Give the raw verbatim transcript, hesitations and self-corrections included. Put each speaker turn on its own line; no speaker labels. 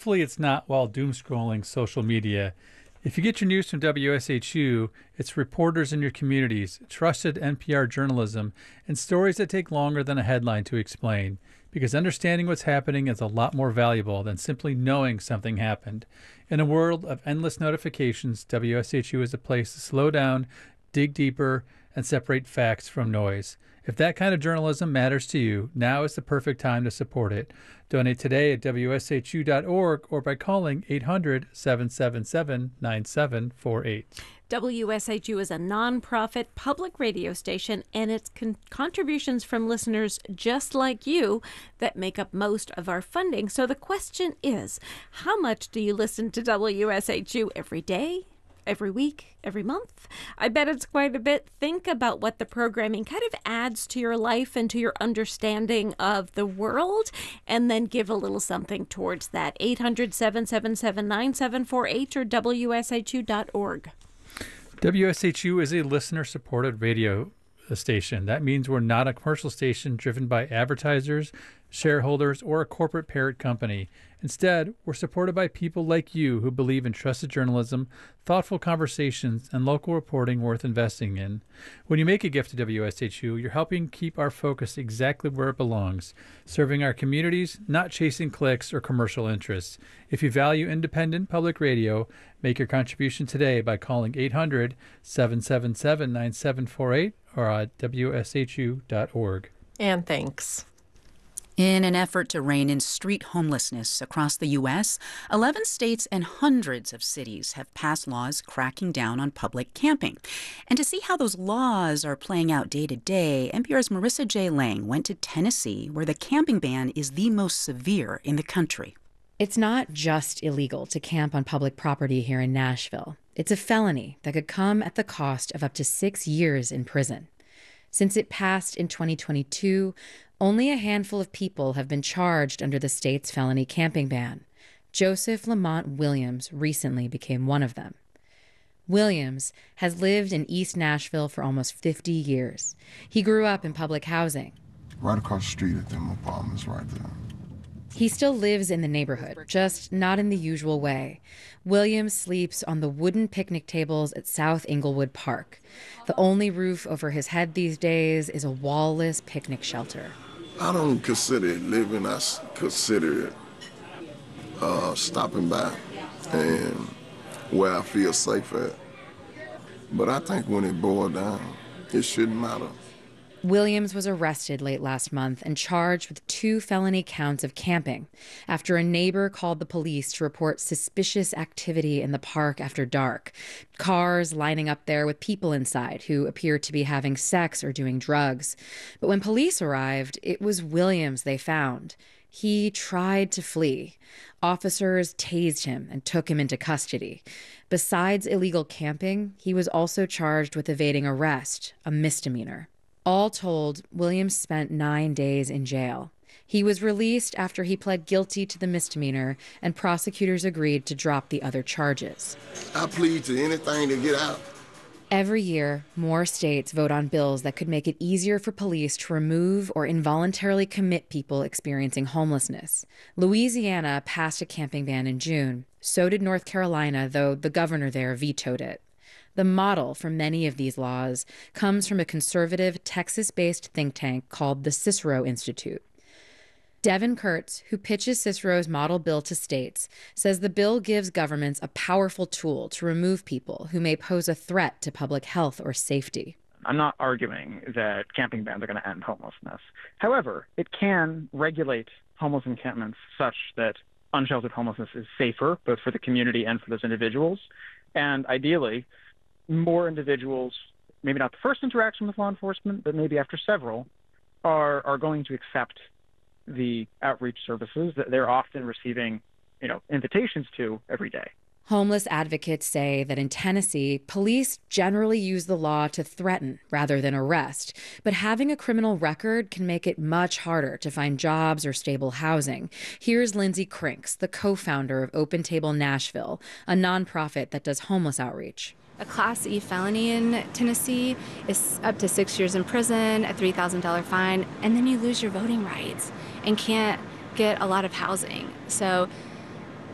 Hopefully it's not while doom scrolling social media. If you get your news from W S H U, it's reporters in your communities, trusted N P R journalism, and stories that take longer than a headline to explain, because understanding what's happening is a lot more valuable than simply knowing something happened. In a world of endless notifications, W S H U is a place to slow down, dig deeper, and separate facts from noise. If that kind of journalism matters to you, now is the perfect time to support it. Donate today at W S H U dot org or by calling eight hundred, seven seven seven, nine seven four eight.
W S H U is a nonprofit public radio station, and it's con- contributions from listeners just like you that make up most of our funding. So the question is, how much do you listen to W S H U every day? Every week, every month? I bet it's quite a bit. Think about what the programming kind of adds to your life and to your understanding of the world, and then give a little something towards that. eight hundred, seven seven seven, nine seven four eight or W S H U dot org.
W S H U is a listener-supported radio station. That means we're not a commercial station driven by advertisers, shareholders, or a corporate parent company. Instead, we're supported by people like you who believe in trusted journalism, thoughtful conversations, and local reporting worth investing in. When you make a gift to W S H U, you're helping keep our focus exactly where it belongs, serving our communities, not chasing clicks or commercial interests. If you value independent public radio, make your contribution today by calling eight hundred, seven seven seven, nine seven four eight or at W S H U dot org.
And thanks.
In an effort to rein in street homelessness across the U S, eleven states and hundreds of cities have passed laws cracking down on public camping. And to see how those laws are playing out day to day, N P R's Marissa J. Lang went to Tennessee, where the camping ban is the most severe in the country.
It's not just illegal to camp on public property here in Nashville. It's a felony that could come at the cost of up to six years in prison. Since it passed in twenty twenty-two, only a handful of people have been charged under the state's felony camping ban. Joseph Lamont Williams recently became one of them. Williams has lived in East Nashville for almost fifty years. He grew up in public housing.
Right across the street at them apartments right there.
He still lives in the neighborhood, just not in the usual way. Williams sleeps on the wooden picnic tables at South Inglewood Park. The only roof over his head these days is a wall-less picnic shelter.
I don't consider it living, I consider it uh, stopping by and where I feel safe at. But I think when it boils down, it shouldn't matter.
Williams was arrested late last month and charged with two felony counts of camping after a neighbor called the police to report suspicious activity in the park after dark. Cars lining up there with people inside who appeared to be having sex or doing drugs. But when police arrived, it was Williams they found. He tried to flee. Officers tased him and took him into custody. Besides illegal camping, he was also charged with evading arrest, a misdemeanor. All told, Williams spent nine days in jail. He was released after he pled guilty to the misdemeanor, and prosecutors agreed to drop the other charges.
I plead to anything to get out.
Every year, more states vote on bills that could make it easier for police to remove or involuntarily commit people experiencing homelessness. Louisiana passed a camping ban in June. So did North Carolina, though the governor there vetoed it. The model for many of these laws comes from a conservative, Texas-based think tank called the Cicero Institute. Devin Kurtz, who pitches Cicero's model bill to states, says the bill gives governments a powerful tool to remove people who may pose a threat to public health or safety.
I'm not arguing that camping bans are going to end homelessness. However, it can regulate homeless encampments such that unsheltered homelessness is safer, both for the community and for those individuals. And ideally, more individuals, maybe not the first interaction with law enforcement, but maybe after several, are are going to accept the outreach services that they're often receiving, you know, invitations to every day.
Homeless advocates say that in Tennessee, police generally use the law to threaten rather than arrest, but having a criminal record can make it much harder to find jobs or stable housing. Here's Lindsay Crinks, the co-founder of Open Table Nashville, a nonprofit that does homeless outreach.
A Class E felony in Tennessee is up to six years in prison, a three thousand dollars fine, and then you lose your voting rights and can't get a lot of housing. So